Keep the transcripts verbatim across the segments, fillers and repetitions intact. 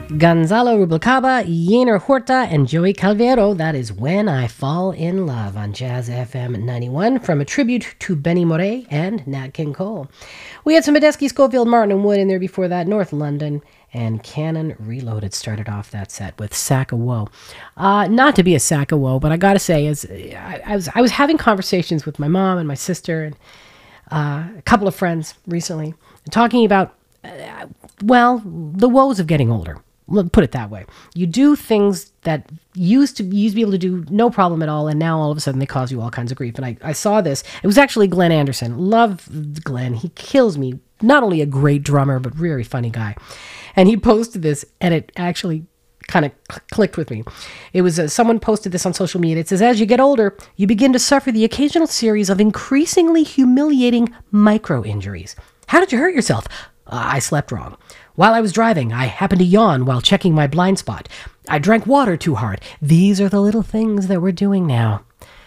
Gonzalo Rubalcaba, Yener Horta, and Joey Calvero. That is When I Fall in Love on Jazz F M ninety-one, from a tribute to Benny Moré and Nat King Cole. We had some Medeski, Schofield, Martin, and Wood in there before that. North London and Cannon Reloaded started off that set with Sack of Woe. Uh, not to be a sack of woe, but I gotta say, as I, I was I was having conversations with my mom and my sister and uh, a couple of friends recently, talking about, uh, well, the woes of getting older. Put it that way. You do things that used to you used to be able to do no problem at all, and now all of a sudden they cause you all kinds of grief. And I, I saw this. It was actually Glenn Anderson. Love Glenn. He kills me. Not only a great drummer, but very funny guy. And he posted this, and it actually kind of cl- clicked with me. It was uh, someone posted this on social media. It says, as you get older, you begin to suffer the occasional series of increasingly humiliating micro injuries. How did you hurt yourself? Uh, I slept wrong. While I was driving, I happened to yawn while checking my blind spot. I drank water too hard. These are the little things that we're doing now.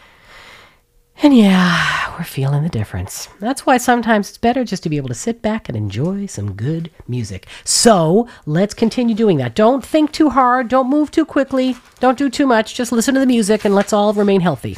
And yeah, we're feeling the difference. That's why sometimes it's better just to be able to sit back and enjoy some good music. So let's continue doing that. Don't think too hard. Don't move too quickly. Don't do too much. Just listen to the music and let's all remain healthy.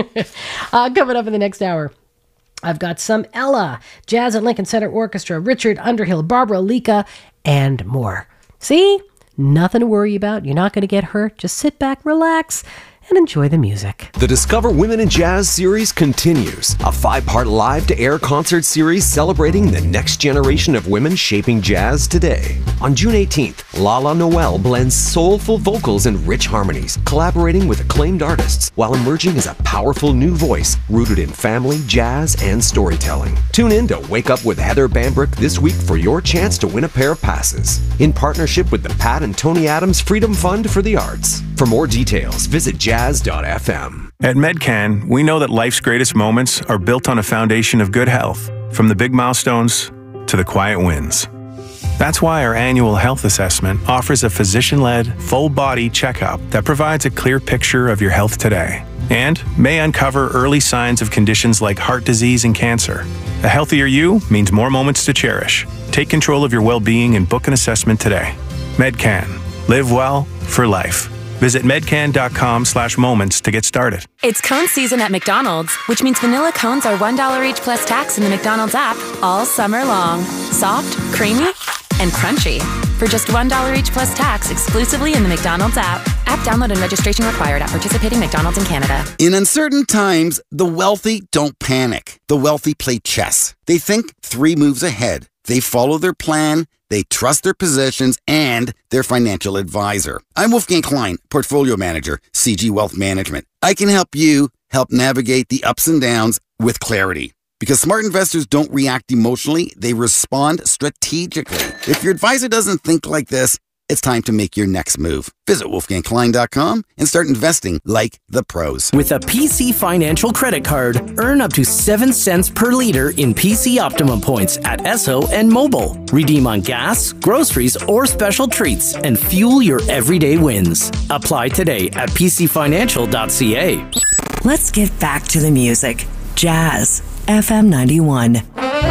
uh, coming up in the next hour, I've got some Ella, Jazz at Lincoln Center Orchestra, Richard Underhill, Barbara Lika, and more. See? Nothing to worry about. You're not going to get hurt. Just sit back, relax, and enjoy the music. The Discover Women in Jazz series continues. A five-part live-to-air concert series celebrating the next generation of women shaping jazz today. On June eighteenth, Lala Noel blends soulful vocals and rich harmonies, collaborating with acclaimed artists while emerging as a powerful new voice rooted in family, jazz, and storytelling. Tune in to Wake Up with Heather Bambrick this week for your chance to win a pair of passes, in partnership with the Pat and Tony Adams Freedom Fund for the Arts. For more details, visit jazz dot f m. At Medcan, we know that life's greatest moments are built on a foundation of good health, from the big milestones to the quiet wins. That's why our annual health assessment offers a physician-led, full-body checkup that provides a clear picture of your health today and may uncover early signs of conditions like heart disease and cancer. A healthier you means more moments to cherish. Take control of your well-being and book an assessment today. Medcan. Live well for life. Visit medcan.com slash moments to get started. It's cone season at McDonald's, which means vanilla cones are one dollar each plus tax in the McDonald's app all summer long. Soft, creamy, and crunchy. For just one dollar each plus tax exclusively in the McDonald's app. App download and registration required at participating McDonald's in Canada. In uncertain times, the wealthy don't panic. The wealthy play chess. They think three moves ahead. They follow their plan, they trust their positions, and their financial advisor. I'm Wolfgang Klein, Portfolio Manager, C G Wealth Management. I can help you help navigate the ups and downs with clarity. Because smart investors don't react emotionally, they respond strategically. If your advisor doesn't think like this, it's time to make your next move. Visit wolfgang klein dot com and start investing like the pros. With a P C Financial credit card, earn up to seven cents per liter in P C Optimum points at Esso and Mobile. Redeem on gas, groceries, or special treats and fuel your everyday wins. Apply today at p c financial dot c a. Let's get back to the music. Jazz F M ninety-one.